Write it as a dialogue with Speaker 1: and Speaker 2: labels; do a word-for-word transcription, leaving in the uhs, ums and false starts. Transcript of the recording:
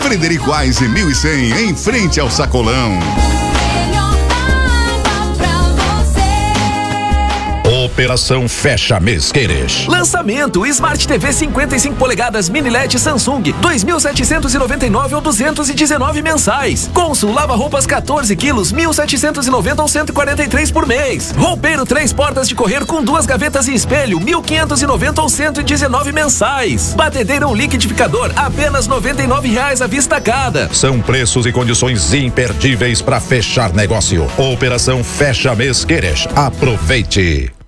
Speaker 1: Frederico Aise mil e cem, em frente ao Sacolão.
Speaker 2: Operação Fecha Mês Queires.
Speaker 3: Lançamento Smart T V cinquenta e cinco polegadas Mini L E D Samsung, dois mil setecentos e noventa e nove ou duzentos e dezenove mensais. Consul lava-roupas quatorze quilos, mil setecentos e noventa ou cento e quarenta e três por mês. Roupeiro três portas de correr com duas gavetas e espelho, mil quinhentos e noventa ou cento e dezenove mensais. Batedeira ou liquidificador, apenas noventa e nove reais à vista cada.
Speaker 2: São preços e condições imperdíveis para fechar negócio. Operação Fecha Mês Queires. Aproveite.